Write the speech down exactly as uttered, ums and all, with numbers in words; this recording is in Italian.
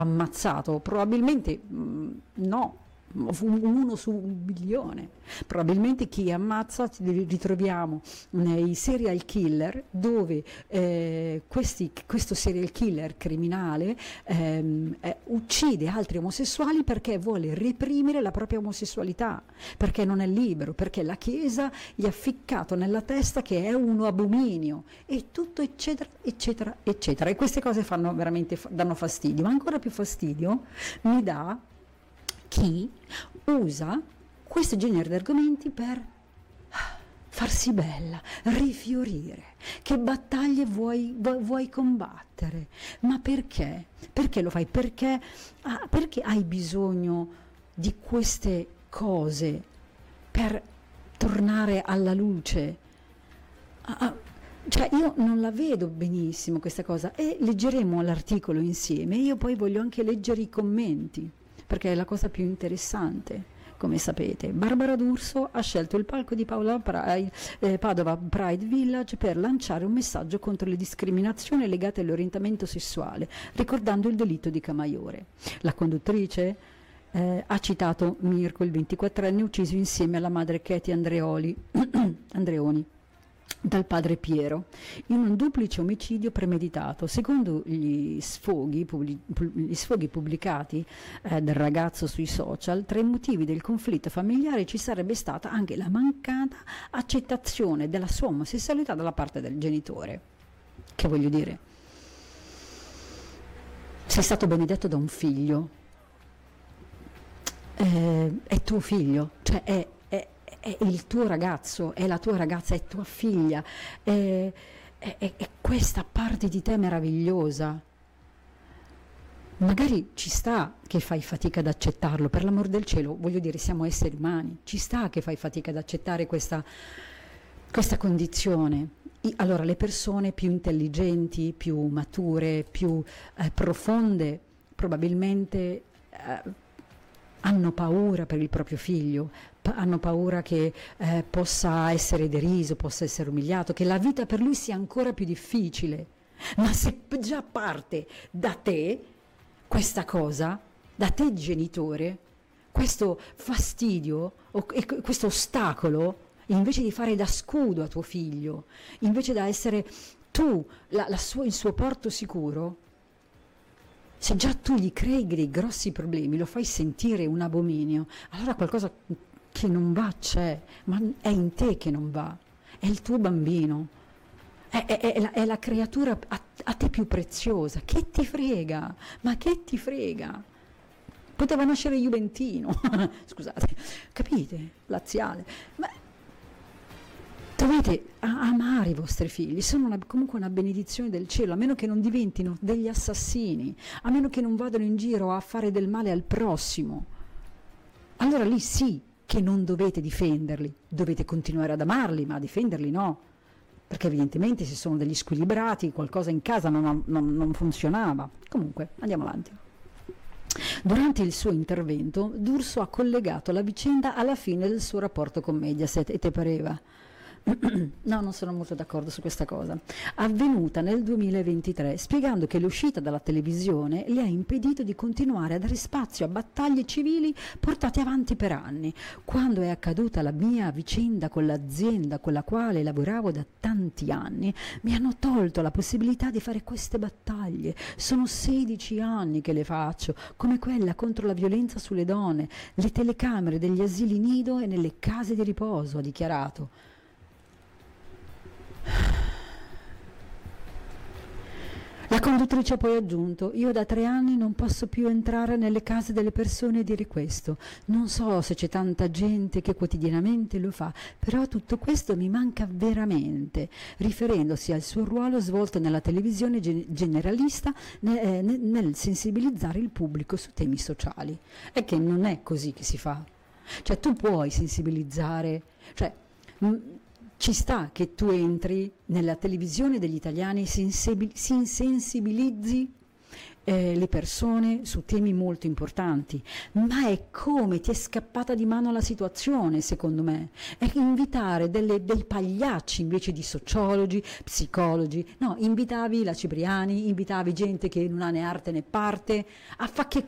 ammazzato? Probabilmente mh, no, uno su un milione. Probabilmente chi ammazza, ci ritroviamo nei serial killer dove eh, questi, questo serial killer criminale ehm, eh, uccide altri omosessuali perché vuole reprimere la propria omosessualità, perché non è libero, perché la Chiesa gli ha ficcato nella testa che è uno abominio e tutto eccetera eccetera eccetera, e queste cose fanno veramente, danno fastidio. Ma ancora più fastidio mi dà chi usa questo genere di argomenti per farsi bella, rifiorire. Che battaglie vuoi, vuoi, vuoi combattere? Ma perché? Perché lo fai? Perché, ah, perché hai bisogno di queste cose per tornare alla luce? Ah, cioè io non la vedo benissimo questa cosa, e leggeremo l'articolo insieme. Io poi voglio anche leggere i commenti, perché è la cosa più interessante, come sapete. Barbara D'Urso ha scelto il palco di Paola Pride, eh, Padova Pride Village per lanciare un messaggio contro le discriminazioni legate all'orientamento sessuale, ricordando il delitto di Camaiore. La conduttrice eh, ha citato Mirko, il ventiquattrenne ucciso insieme alla madre Katie Andreoli, Andreoni, dal padre Piero, in un duplice omicidio premeditato. Secondo gli sfoghi, gli sfoghi pubblicati eh, del ragazzo sui social, tra i motivi del conflitto familiare ci sarebbe stata anche la mancata accettazione della sua omosessualità dalla parte del genitore. Che voglio dire? Sei stato benedetto da un figlio, eh, è tuo figlio, cioè è è il tuo ragazzo, è la tua ragazza, è tua figlia, è, è, è questa parte di te meravigliosa. Magari ci sta che fai fatica ad accettarlo, per l'amor del cielo, voglio dire, siamo esseri umani, ci sta che fai fatica ad accettare questa, questa condizione. Allora, le persone più intelligenti, più mature, più eh, profonde, probabilmente eh, hanno paura per il proprio figlio, pa- hanno paura che eh, possa essere deriso, possa essere umiliato, che la vita per lui sia ancora più difficile. Ma se già parte da te questa cosa, da te genitore, questo fastidio, o, e questo ostacolo, invece di fare da scudo a tuo figlio, invece da essere tu la, la sua, il suo porto sicuro, se già tu gli crei dei grossi problemi, lo fai sentire un abominio, allora qualcosa che non va c'è, ma è in te che non va, è il tuo bambino, è, è, è, la, è la creatura a, a te più preziosa. Che ti frega? Ma che ti frega? Poteva nascere Juventino, scusate, capite? Laziale. Ma dovete amare i vostri figli, sono una, comunque una benedizione del cielo, a meno che non diventino degli assassini, a meno che non vadano in giro a fare del male al prossimo. Allora lì sì che non dovete difenderli, dovete continuare ad amarli, ma a difenderli no, perché evidentemente se sono degli squilibrati qualcosa in casa non, non, non funzionava. Comunque, andiamo avanti. Durante il suo intervento, D'Urso ha collegato la vicenda alla fine del suo rapporto con Mediaset, e te pareva? No, non sono molto d'accordo su questa cosa. Avvenuta nel duemilaventitré, spiegando che l'uscita dalla televisione le ha impedito di continuare a dare spazio a battaglie civili portate avanti per anni. Quando è accaduta la mia vicenda con l'azienda con la quale lavoravo da tanti anni, mi hanno tolto la possibilità di fare queste battaglie. Sono sedici anni che le faccio, come quella contro la violenza sulle donne, le telecamere degli asili nido e nelle case di riposo, ha dichiarato. La conduttrice ha poi aggiunto: io da tre anni non posso più entrare nelle case delle persone e dire questo. Non so se c'è tanta gente che quotidianamente lo fa, però tutto questo mi manca veramente, riferendosi al suo ruolo svolto nella televisione generalista nel, nel sensibilizzare il pubblico su temi sociali. È che non è così che si fa. Cioè tu puoi sensibilizzare, cioè mh, ci sta che tu entri nella televisione degli italiani, si insensibilizzi eh, le persone su temi molto importanti, ma è come ti è scappata di mano la situazione, secondo me. È invitare delle, dei pagliacci invece di sociologi, psicologi. No, invitavi la Cipriani, invitavi gente che non ha né arte né parte, a fa che